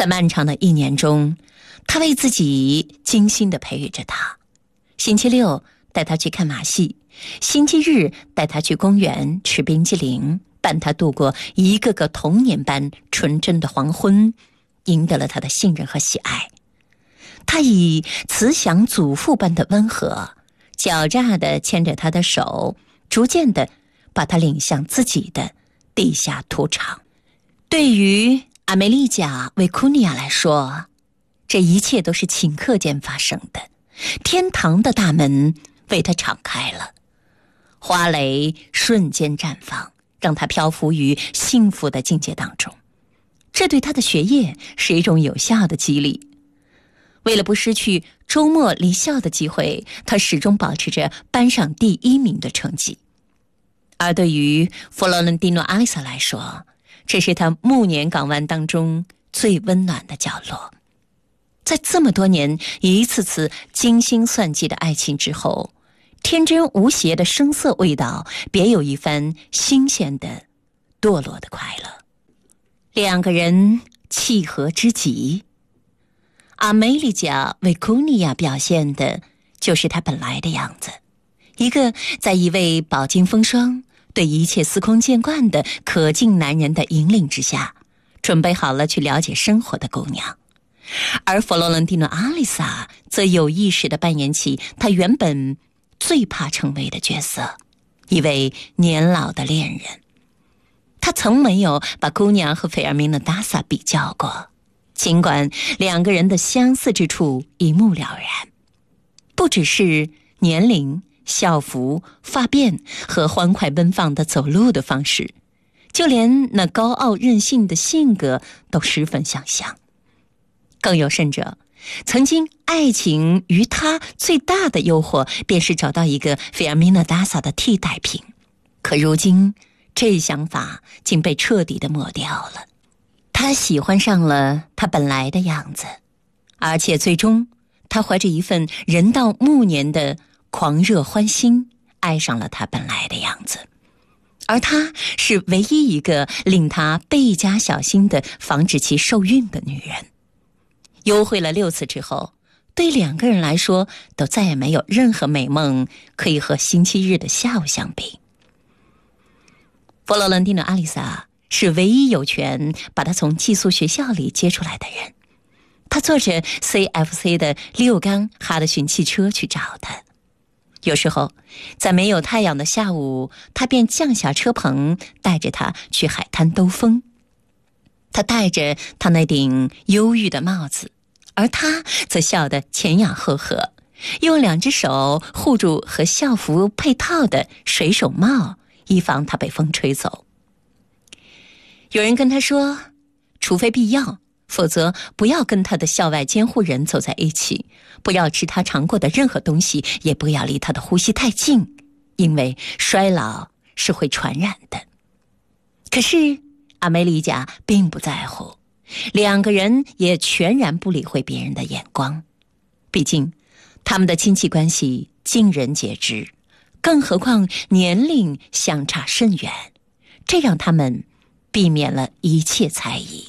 在漫长的一年中，他为自己精心地培育着他。星期六带他去看马戏，星期日带他去公园吃冰激凌，伴他度过一个个童年般纯真的黄昏，赢得了他的信任和喜爱。他以慈祥祖父般的温和，狡诈地牵着他的手，逐渐地把他领向自己的地下屠场。对于阿梅丽贾·维库尼亚来说，这一切都是顷刻间发生的，天堂的大门为他敞开了，花蕾瞬间绽放，让他漂浮于幸福的境界当中。这对他的学业是一种有效的激励。为了不失去周末离校的机会，他始终保持着班上第1名的成绩。而对于佛罗伦蒂诺·阿丽萨来说，这是他暮年港湾当中最温暖的角落。在这么多年一次次精心算计的爱情之后，天真无邪的生涩味道别有一番新鲜的堕落的快乐。两个人契合之极，阿梅丽贾·维库尼亚表现的就是她本来的样子，一个在一位饱经风霜、对一切司空见惯的可敬男人的引领之下，准备好了去了解生活的姑娘。而佛罗伦蒂诺·阿丽萨则有意识地扮演起她原本最怕成为的角色，一位年老的恋人。他从没有把姑娘和菲尔明娜·达萨比较过，尽管两个人的相似之处一目了然，不只是年龄、校服、发辫和欢快奔放的走路的方式，就连那高傲任性的性格都十分相像。更有甚者，曾经爱情于他最大的诱惑便是找到一个菲尔米娜·达萨的替代品，可如今这想法竟被彻底地抹掉了。他喜欢上了他本来的样子，而且最终他怀着一份人到暮年的狂热欢心爱上了他本来的样子。而她是唯一一个令他倍加小心地防止其受孕的女人。幽会了6次之后，对两个人来说都再也没有任何美梦可以和星期日的下午相比。佛罗伦蒂诺·阿丽萨是唯一有权把他从寄宿学校里接出来的人。他坐着 CFC 的6缸哈德逊汽车去找他。有时候在没有太阳的下午，他便降下车棚，带着他去海滩兜风。他戴着他那顶忧郁的帽子，而他则笑得前仰后合，用2只手护住和校服配套的水手帽，以防他被风吹走。有人跟他说，除非必要，否则不要跟他的校外监护人走在一起，不要吃他尝过的任何东西，也不要离他的呼吸太近，因为衰老是会传染的。可是阿梅丽贾并不在乎，两个人也全然不理会别人的眼光。毕竟他们的亲戚关系尽人皆知，更何况年龄相差甚远，这让他们避免了一切猜疑。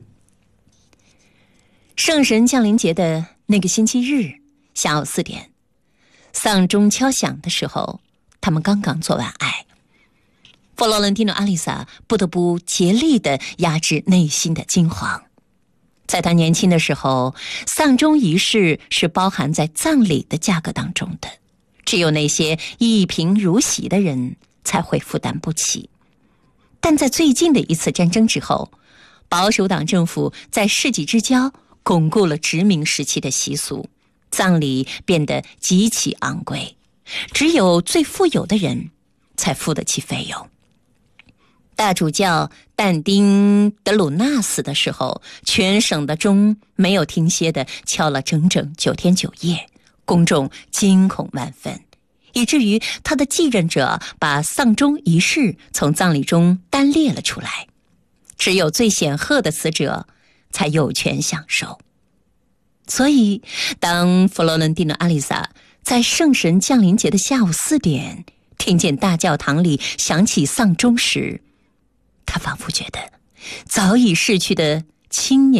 圣神降临节的那个星期日下午4点，丧钟敲响的时候，他们刚刚做完爱。佛罗伦蒂诺·阿丽萨不得不竭力地压制内心的惊惶。在他年轻的时候，丧钟仪式是包含在葬礼的价格当中的，只有那些一贫如洗的人才会负担不起。但在最近的一次战争之后，保守党政府在世纪之交巩固了殖民时期的习俗，葬礼变得极其昂贵，只有最富有的人才付得起费用。大主教但丁·德鲁纳死的时候，全省的钟没有停歇地敲了整整9天9夜，公众惊恐万分，以至于他的继任者把丧钟仪式从葬礼中单列了出来，只有最显赫的死者才有权享受。所以当佛罗伦蒂诺·阿丽萨在圣神降临节的下午4点听见大教堂里响起丧钟时，他仿佛觉得早已逝去的青年